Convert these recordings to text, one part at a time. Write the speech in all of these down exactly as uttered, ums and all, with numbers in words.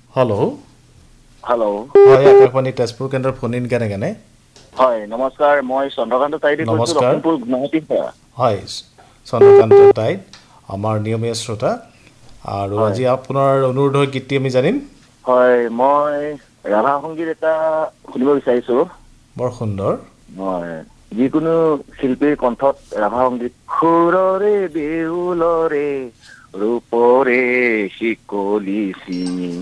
hello' hello' হয় আকাশবাণী তেজপুৰ কেন্দ্ৰৰ phone in কেনে কেনে হয় নমস্কাৰ মই চন্দ্ৰকান্ত তাইদি কৈছো নমস্কাৰ লখিমপুৰ গুৱাহাটীৰ পৰা হয় চন্দ্ৰকান্ত তাইত আমাৰ নিয়মীয়া শ্ৰোতা আৰু হয় আজি আপোনাৰ অনুৰোধৰ গীতটি আমি জানিম হয় মই ৰাভা সংগীত এটা শুনিব বিচাৰিছো বৰ সুন্দৰ হয় যিকোনো শিল্পীৰ কণ্ঠত ৰাভা সংগীত সুৰৰে বেউলৰে ৰূপৰে শিকলি চিঙি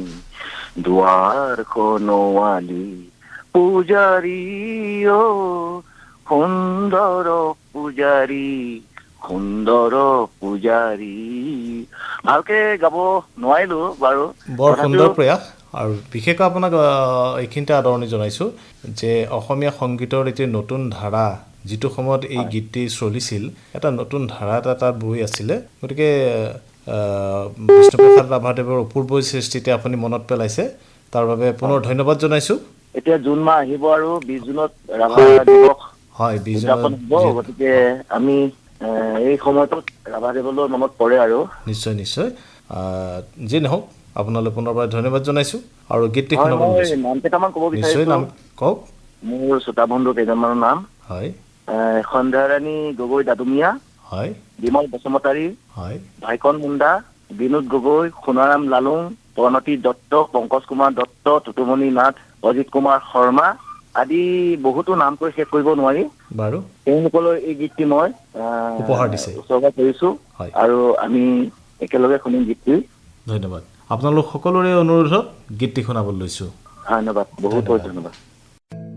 দুৱাৰখনৱালি পূজাৰী অ সুন্দৰ পূজাৰী সুন্দৰ পূজাৰী ভালকে গাব নোৱাৰিলো বাৰু বৰ তথাপিও সুন্দৰ প্ৰয়াস আৰু বিশেষকৈ আপোনাক এইখিনিতে আদৰণি জনাইছোঁ যে অসমীয়া সংগীতৰ এটি নতুন ধাৰা যিটো সময়ত এই হয় গীতটি চলিছিল এটা নতুন ধাৰা এটা তাত বৈ আছিলে গতিকে বিষ্ণুপ্ৰসাদ ৰাভাদেৱৰ অপূৰ্ব সৃষ্টিতে আপুনি মনত পেলাইছে তাৰ বাবে পুনৰ ধন্যবাদ জনাইছোঁ এতিয়া জুন মাহ আহিব আৰু বিশ জুনত ৰাভা দিৱস হয় বিশ উদযাপন হ'ব গতিকে আমি এই সময়টোত ৰাভাদেৱলৈ মনত পৰে আৰু নিশ্চয় নিশ্চয় যি নহওক আপোনালৈ পুনৰবাৰ ধন্যবাদ জনাইছোঁ আৰু গীতটি হয় শুনাব মই লৈছোঁ নাম কেইটামান ক'ব নিশ্চয় বিচাৰিছো নাম কওক মোৰ শ্ৰোতা বন্ধু কেইজনমানৰ নাম হয় সন্ধ্যাৰাণী গগৈ দাদুমীয়া হয় বিমল বসুমতাৰী হয় ভাইকন মুণ্ডা বিনোদ গগৈ সোণাৰাম লালুং প্ৰণতি দত্ত পংকজ কুমাৰ দত্ত টুটুমণি নাথ অজিত কুমাৰ শৰ্মা আদি বহুতো নাম কৈ শেষ কৰিব নোৱাৰি বাৰু তেওঁলোকলৈ এই গীতটি মই উপহাৰ দিছে উৎসৰ্গা কৰিছো হয় আৰু আমি একেলগে শুনিম গীতটি ধন্যবাদ আপোনালোক সকলোৰে অনুৰোধত গীতটি শুনাবলৈ লৈছোঁ ধন্যবাদ বহুত বহুত ধন্যবাদ